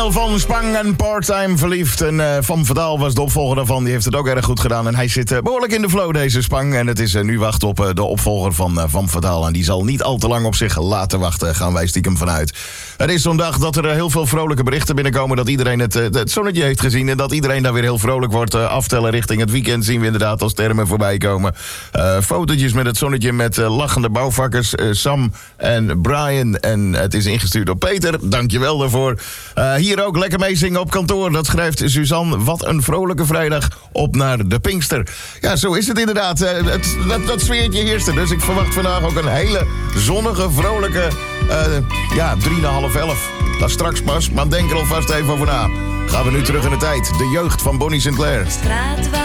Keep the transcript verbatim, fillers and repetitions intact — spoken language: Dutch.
Van Spang en Parttime Verliefd. En uh, Van Verdaal was de opvolger daarvan. Die heeft het ook erg goed gedaan. En hij zit uh, behoorlijk in de flow, deze Spang. En het is uh, nu wachten op uh, de opvolger van uh, Van Verdaal. En die zal niet al te lang op zich laten wachten. Gaan wij stiekem vanuit. Het is zo'n dag dat er uh, heel veel vrolijke berichten binnenkomen. Dat iedereen het, uh, het zonnetje heeft gezien. En dat iedereen daar weer heel vrolijk wordt. Uh, aftellen richting het weekend zien we inderdaad als termen voorbij komen. Uh, fotootjes met het zonnetje met uh, lachende bouwvakkers. Uh, Sam en Brian. En het is ingestuurd door Peter. Dankjewel daarvoor. Uh, hier ook lekker meezingen op kantoor. Dat schrijft Suzanne. Wat een vrolijke vrijdag op naar de Pinkster. Ja, zo is het inderdaad. Uh, het, dat, dat sfeertje heerst er. Dus ik verwacht vandaag ook een hele zonnige, vrolijke... Uh, ja, drie na half elf. Dat is straks pas, maar denk er alvast even over na. Gaan we nu terug in de tijd. De jeugd van Bonnie Sinclair.